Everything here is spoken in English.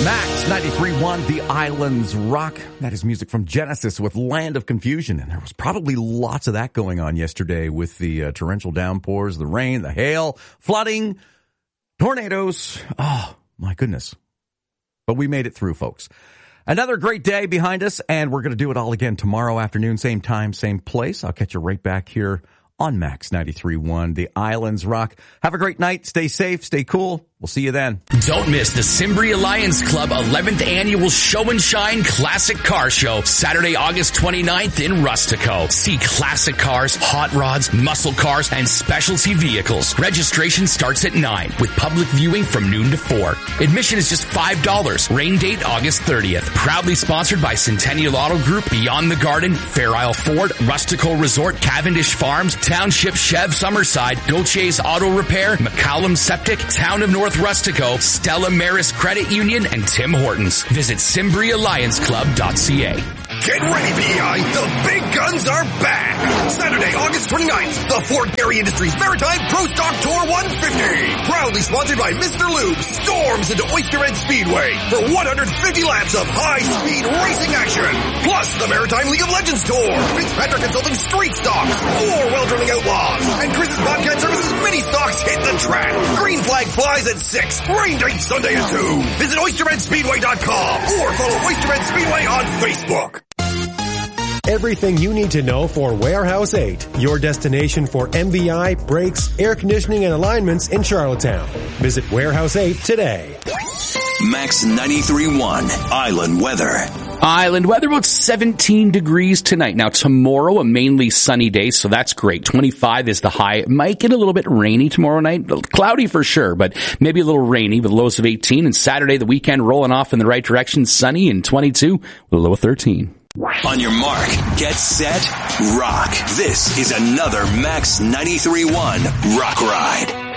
Max 93.1, The Islands Rock. That is music from Genesis with Land of Confusion. And there was probably lots of that going on yesterday with the torrential downpours, the rain, the hail, flooding, tornadoes. Oh, my goodness. But we made it through, folks. Another great day behind us, and we're going to do it all again tomorrow afternoon, same time, same place. I'll catch you right back here on Max 93.1, The Islands Rock. Have a great night. Stay safe. Stay cool. We'll see you then. Don't miss the Cimbria Lions Club 11th Annual Show and Shine Classic Car Show, Saturday, August 29th in Rustico. See classic cars, hot rods, muscle cars, and specialty vehicles. Registration starts at 9, with public viewing from noon to 4. Admission is just $5. Rain date August 30th. Proudly sponsored by Centennial Auto Group, Beyond the Garden, Fair Isle Ford, Rustico Resort, Cavendish Farms, Township Chev Summerside, Gautier's Auto Repair, McCallum Septic, Town of North Rustico, Stella Maris Credit Union, and Tim Hortons. Visit CimbriaLionsClub.ca. Get ready, PEI. The big guns are back. Saturday, August 29th, the Fort Garry Industries Maritime Pro Stock Tour 150. Proudly sponsored by Mr. Lube, storms into Oyster Red Speedway for 150 laps of high-speed racing action. Plus, the Maritime League of Legends Tour, Fitzpatrick Consulting Street Stocks, 4 Well-Drilling Outlaws, and Chris's Bobcat Services Mini Stocks hit the track. Green flag flies at 6. Rain date Sunday at 2. Visit OysterRedSpeedway.com or follow Oyster Red Speedway on Facebook. Everything you need to know for Warehouse 8, your destination for MVI, brakes, air conditioning, and alignments in Charlottetown. Visit Warehouse 8 today. Max 93.1 Island Weather. Island weather, about 17 degrees tonight. Now tomorrow, a mainly sunny day, so that's great. 25 is the high. Might get a little bit rainy tomorrow night. Cloudy for sure, but maybe a little rainy with lows of 18. And Saturday, the weekend rolling off in the right direction, sunny and 22 with a low of 13. On your mark, get set, rock. This is another Max 93.1 Rock Ride.